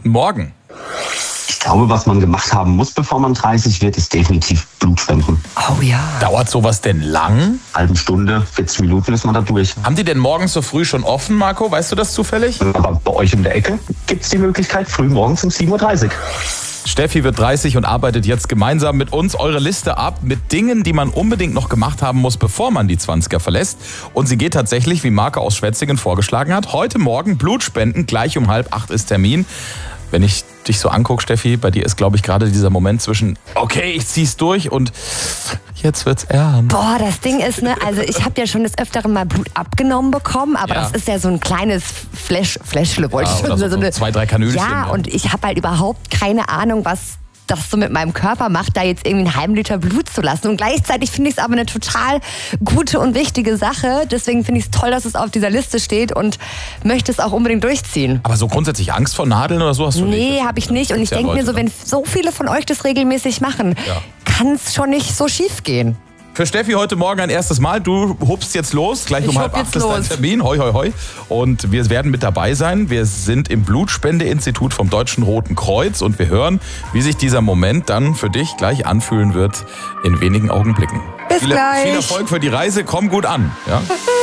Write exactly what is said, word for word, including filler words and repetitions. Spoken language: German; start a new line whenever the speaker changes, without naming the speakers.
Guten Morgen.
Ich glaube, was man gemacht haben muss, bevor man dreißig wird, ist definitiv Blutspenden.
Oh ja.
Dauert sowas denn lang?
Halbe Stunde, vierzig Minuten ist man da durch.
Haben die denn morgens so früh schon offen, Marco? Weißt du das zufällig?
Aber bei euch um der Ecke gibt es die Möglichkeit, früh morgens um sieben Uhr dreißig.
Steffi wird dreißig und arbeitet jetzt gemeinsam mit uns eure Liste ab mit Dingen, die man unbedingt noch gemacht haben muss, bevor man die zwanziger verlässt. Und sie geht tatsächlich, wie Marco aus Schwetzingen vorgeschlagen hat, heute Morgen Blutspenden, gleich um halb acht ist Termin. Wenn ich dich so angucke, Steffi, bei dir ist, glaube ich, gerade dieser Moment zwischen, okay, ich zieh's durch und jetzt wird's ernst.
Boah, das Ding ist, ne, also ich habe ja schon des Öfteren mal Blut abgenommen bekommen, aber
Ja.
das ist ja so ein kleines Flash, Fläschle, wollte
Ja,
ich schon
oder so,
eine,
so zwei, drei Kanülchen.
Ja,
ne?
und ich habe halt überhaupt keine Ahnung, was das so mit meinem Körper macht, da jetzt irgendwie einen halben Liter Blut zu lassen. Und gleichzeitig finde ich es aber eine total gute und wichtige Sache. Deswegen finde ich es toll, dass es auf dieser Liste steht und möchte es auch unbedingt durchziehen.
Aber so grundsätzlich Angst vor Nadeln oder so hast du nicht?
Nee, habe ich nicht. Und ich
Ja,
denke mir
Leute,
so, wenn so viele von euch das regelmäßig machen,
Ja.
kann es schon nicht so schief gehen.
Für Steffi heute Morgen ein erstes Mal. Du hupst jetzt los. Gleich
Ich
um halb
hup
acht
jetzt
ist dein
los.
Termin. Hoi, hoi, hoi. Und wir werden mit dabei sein. Wir sind im Blutspendeinstitut vom Deutschen Roten Kreuz und wir hören, wie sich dieser Moment dann für dich gleich anfühlen wird in wenigen Augenblicken.
Bis
viel,
gleich.
Viel Erfolg für die Reise. Komm gut an. Ja?